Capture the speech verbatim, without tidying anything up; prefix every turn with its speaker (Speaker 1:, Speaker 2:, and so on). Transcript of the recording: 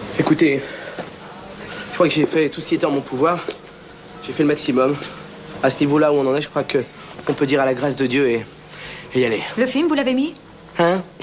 Speaker 1: Écoutez, je crois que j'ai fait tout ce qui était en mon pouvoir. J'ai fait le maximum. À ce niveau-là où on en est, je crois que on peut dire à la grâce de Dieu et, et y aller.
Speaker 2: Le film, vous l'avez mis?
Speaker 1: Hein?